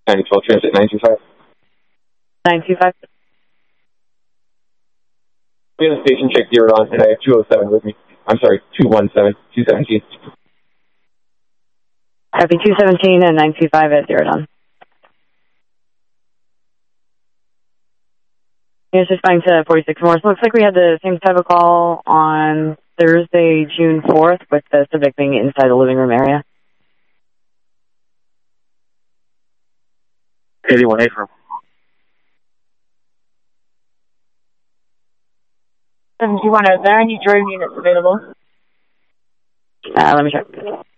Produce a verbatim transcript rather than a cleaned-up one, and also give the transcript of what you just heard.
ninety twelve transit nine two five. nine two five. We have a station check zeroed on, and I have two oh seven with me. I'm sorry, two one seven, two seventeen. Copy two seventeen and nine two five at zeroed on. Here's responding to forty-six Morris. Looks like we had the same type of call on Thursday, June fourth, with the subject being inside the living room area. eighty-one April. seven two one, are there any drone units available? Uh, let me check.